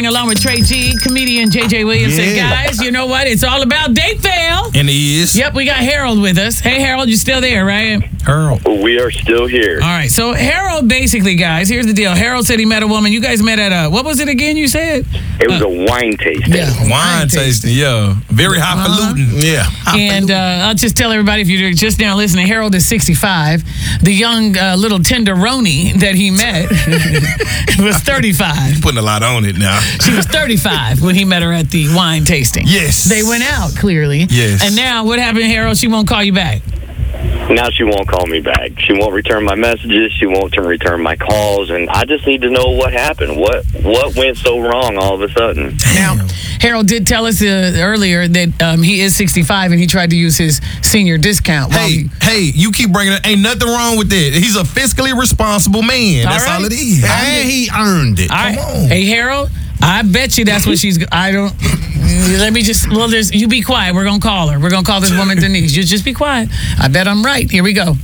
Along with Trey G, comedian JJ Williamson. Guys, you know what? It's all about date fail. And he is. Yep, we got Harold with us. Hey, Harold, you still there, right? Harold. We are still here. All right, so Harold, basically, guys, here's the deal. Harold said he met a woman. You guys met at what was it again you said? It was a wine tasting. Yeah, Wine tasting, yeah. Very highfalutin. Yeah. And I'll just tell everybody, if you're just now listening, Harold is 65. The young little tenderoni that he met was 35. Putting a lot on it now. She was 35 when he met her at the wine tasting. Yes. They went out, clearly. Yes. And now, what happened, Harold? She won't call you back. Now she won't call me back. She won't return my messages. She won't return my calls. And I just need to know what happened. What went so wrong all of a sudden? Now, Harold did tell us earlier that he is 65 and he tried to use his senior discount. Hey, you keep bringing it. Ain't nothing wrong with that. He's a fiscally responsible man. That's all it is. And he earned it. Come on. Hey, Harold, I bet you that's what she's... I don't... Let me just... Well, you be quiet. We're going to call her. We're going to call this woman Denise. You just be quiet. I bet I'm right. Here we go.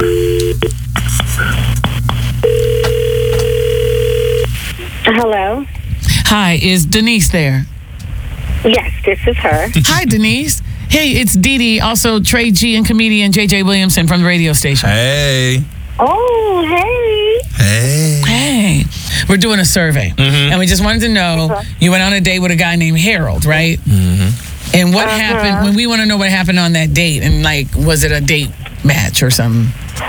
Hello? Hi, is Denise there? Yes, this is her. Hi, Denise. Hey, it's Dee Dee, also Trey G and comedian JJ Williamson from the radio station. Hey. Oh, hey. Hey. We're doing a survey, and we just wanted to know, you went on a date with a guy named Harold, right? Mm-hmm. And what happened, when we want to know what happened on that date, and was it a date match or something?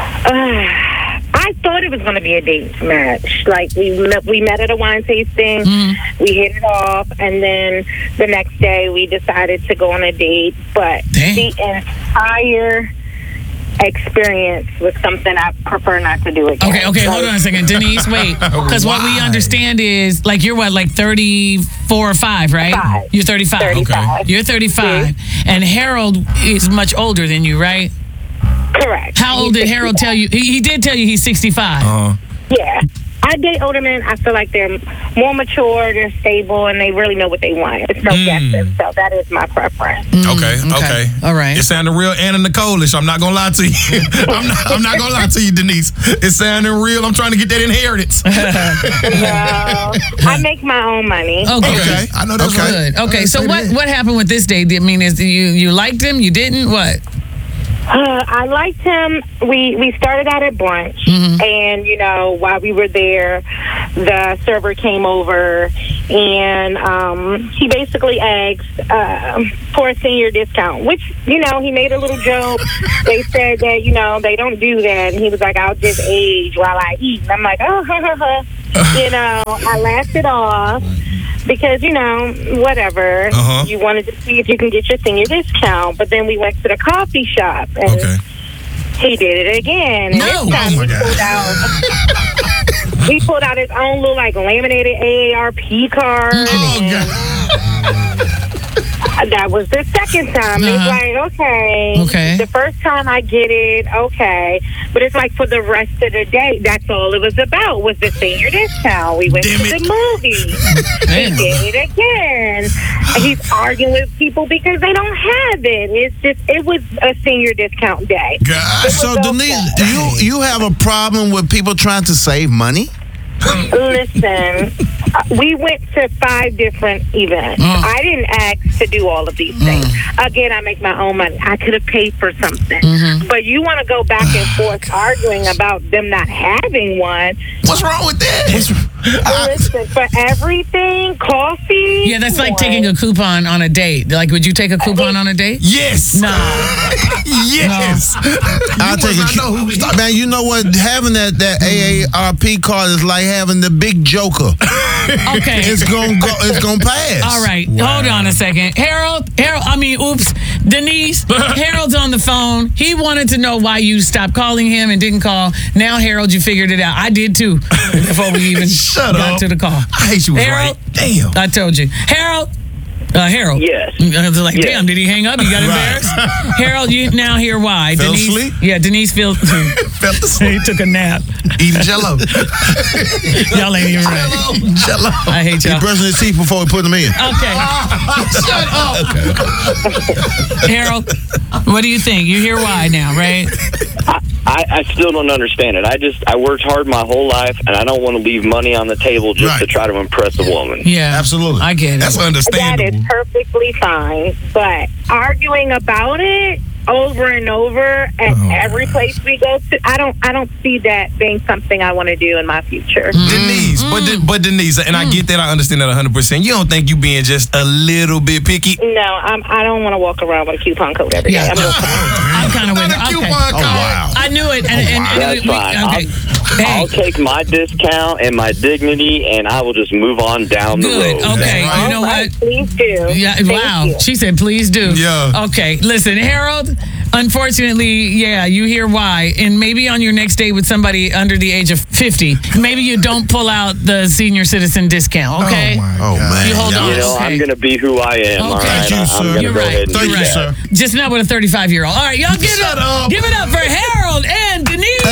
I thought it was going to be a date match. Like, we met at a wine tasting, we hit it off, and then the next day we decided to go on a date, but the entire experience was something I prefer not to do again. Okay, hold on a second. Denise, wait. Because what we understand is, you're what, 34 or 5, right? 5. You're 35. 35. Okay. You're 35. And Harold is much older than you, right? Correct. How old did Harold tell you? He did tell you he's 65. Yeah. I date older men. I feel like they're more mature, they're stable, and they really know what they want. It's no guessing, so that is my preference. Okay. All right. It sounded real Anna Nicole-ish. I'm not going to lie to you. I'm not going to lie to you, Denise. It sounded real. I'm trying to get that inheritance. No, I make my own money. Okay. I know that's Good. Okay, so what happened with this date? I mean, is you liked him? You didn't? What? I liked him. We started out at brunch, and while we were there, the server came over, and he basically asked for a senior discount, which he made a little joke. They said that they don't do that, and he was like, "I'll just age while I eat." And I'm like, "Oh, I laughed it off." Because, whatever. You wanted to see if you can get your senior discount. But then we went to the coffee shop. And he did it again. No. And this time he pulled out his own little, laminated AARP card. That was the second time. It's like, okay. The first time I get it, okay. But it's like for the rest of the day, that's all it was about, was the senior discount. We went to the movies. He did it again. He's arguing with people because they don't have it. It was a senior discount day. So, Denise, do you have a problem with people trying to save money? Listen, we went to 5 different events. I didn't ask to do all of these things. Again, I make my own money. I could have paid for something. But you want to go back and forth arguing about them not having one. What's wrong with that? Listen, for everything, coffee. Yeah, that's like taking a coupon on a date. Would you take a coupon on a date? Yes. No. Yes. I'll take it. Man, you know what? Having that AARP card is like having the big joker. Okay. It's gonna pass. All right. Hold on a second. Denise, Harold's on the phone. He wanted to know why you stopped calling him and didn't call. Now, Harold, you figured it out. I did too, before we even got to the call. I hate you was Harold, right. Damn. I told you. Harold. Yes. Damn, did he hang up? He got embarrassed? Harold, you now hear why. Fell Denise, asleep? Yeah, Denise fell asleep. He took a nap. Eating Jell-O. Y'all ain't even right. Jell-O. I hate y'all. He brushing his teeth before we put them in. Okay. Shut up. Harold, what do you think? You hear why now, right? I I still don't understand it. I worked hard my whole life, and I don't want to leave money on the table just to try to impress a woman. Yeah, absolutely. I get it. That's understandable. That is perfectly fine, but arguing about it over and over at every place we go to, I don't see that being something I want to do in my future. Denise, but Denise, and I get that, I understand that 100%. You don't think you being just a little bit picky? No, I don't want to walk around with a coupon code every day. I'm kind of with Not a it. coupon Okay. code. wow. I knew it. That's fine. Okay. I'll take my discount and my dignity, and I will just move on down the Good. road. Okay. Right. You know Right, what? please do. Yeah. Thank Wow. you. She said, "Please do." Yeah. Okay. Listen, Harold. Unfortunately, yeah, you hear why. And maybe on your next date with somebody under the age of 50, maybe you don't pull out the senior citizen discount. Okay. Oh, man. You hold on. You know, Okay. I'm going to be who I am, all Okay. right? Thank you, I'm sir. going to You're go right. ahead and You're do Thank you, that. sir. Just not with a 35-year-old. All right, y'all give Shut up. Give it up for Harold and Denise.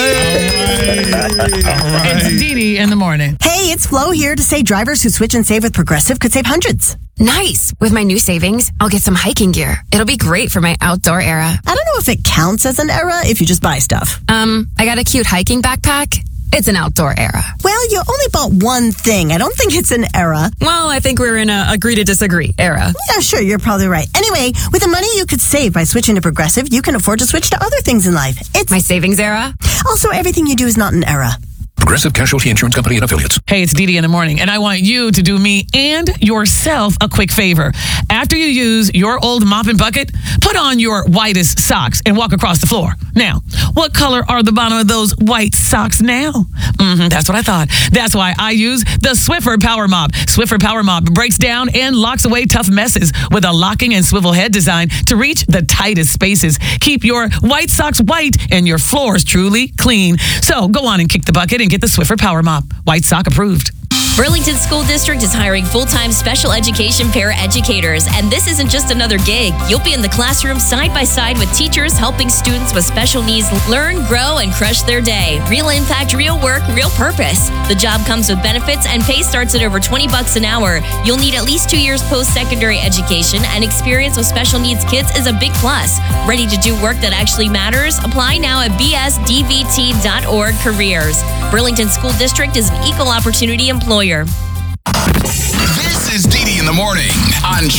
It's Dee Dee in the morning. Hey, it's Flo here to say drivers who switch and save with Progressive could save hundreds. Nice. With my new savings, I'll get some hiking gear. It'll be great for my outdoor era. I don't know if it counts as an era if you just buy stuff. I got a cute hiking backpack. It's an outdoor era. Well, you only bought one thing. I don't think it's an era. Well, I think we're in a agree to disagree era. Yeah, sure, you're probably right. Anyway, with the money you could save by switching to Progressive, you can afford to switch to other things in life. It's My savings era? also everything you do is not an era. Progressive Casualty Insurance Company and Affiliates. Hey, it's Dee Dee in the morning, and I want you to do me and yourself a quick favor. After you use your old mop and bucket, put on your whitest socks and walk across the floor. Now, what color are the bottom of those white socks now? That's what I thought. That's why I use the Swiffer Power Mop. Swiffer Power Mop breaks down and locks away tough messes with a locking and swivel head design to reach the tightest spaces. Keep your white socks white and your floors truly clean. So go on and kick the bucket and get the Swiffer Power Mop. White sock approved. Burlington School District is hiring full-time special education paraeducators, and this isn't just another gig. You'll be in the classroom side by side with teachers helping students with special needs learn, grow, and crush their day. Real impact, real work, real purpose. The job comes with benefits and pay starts at over $20 an hour. You'll need at least 2 years post-secondary education, and experience with special needs kids is a big plus. Ready to do work that actually matters? Apply now at bsdvt.org careers. Burlington School District is an equal opportunity employer. This is Dee Dee in the morning on